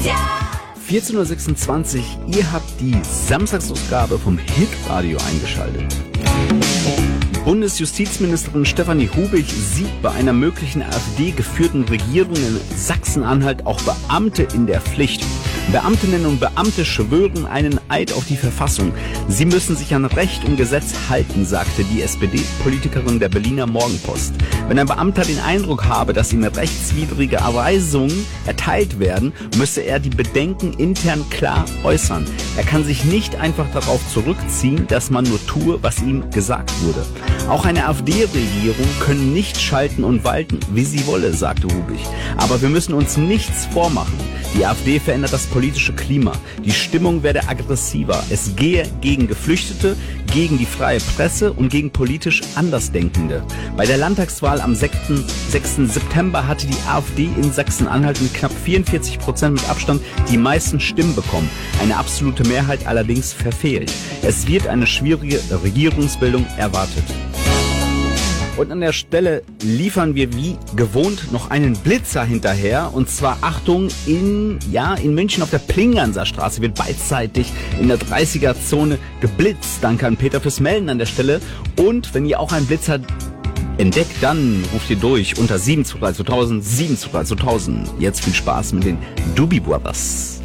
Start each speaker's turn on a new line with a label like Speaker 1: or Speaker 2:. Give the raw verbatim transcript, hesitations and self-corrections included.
Speaker 1: vierzehn Uhr sechsundzwanzig, ihr habt die Samstagsausgabe vom Hitradio eingeschaltet. Bundesjustizministerin Stefanie Hubig sieht bei einer möglichen AfD-geführten Regierung in Sachsen-Anhalt auch Beamte in der Pflicht. Beamtinnen und Beamte schwören einen Eid auf die Verfassung. Sie müssen sich an Recht und Gesetz halten, sagte die S P D-Politikerin der Berliner Morgenpost. Wenn ein Beamter den Eindruck habe, dass ihm rechtswidrige Anweisungen erteilt werden, müsse er die Bedenken intern klar äußern. Er kann sich nicht einfach darauf zurückziehen, dass man nur tue, was ihm gesagt wurde. Auch eine AfD-Regierung könne nicht schalten und walten, wie sie wolle, sagte Hubig. Aber wir müssen uns nichts vormachen. Die AfD verändert das politische Klima. Die Stimmung werde aggressiver. Es gehe gegen Geflüchtete, gegen die freie Presse und gegen politisch Andersdenkende. Bei der Landtagswahl am sechsten September hatte die AfD in Sachsen-Anhalt mit knapp vierundvierzig Prozent mit Abstand die meisten Stimmen bekommen. Eine absolute Mehrheit allerdings verfehlt. Es wird eine schwierige Regierungsbildung erwartet. Und an der Stelle liefern wir wie gewohnt noch einen Blitzer hinterher. Und zwar, Achtung, in, ja, in München auf der Plinganser Straße wird beidseitig in der dreißiger-Zone geblitzt. Danke an Peter fürs Melden an der Stelle. Und wenn ihr auch einen Blitzer entdeckt, dann ruft ihr durch unter sieben zwei drei zweitausend, sieben zwei drei zweitausend. Jetzt viel Spaß mit den Doobie Brothers.